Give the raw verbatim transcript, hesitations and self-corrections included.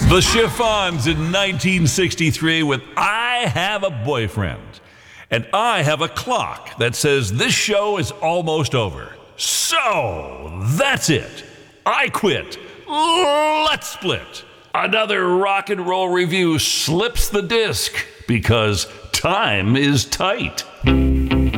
The Chiffons in nineteen sixty-three with I Have a Boyfriend. And I have a clock that says this show is almost over. So, that's it. I quit. Let's split. Another rock and roll review slips the disc because time is tight.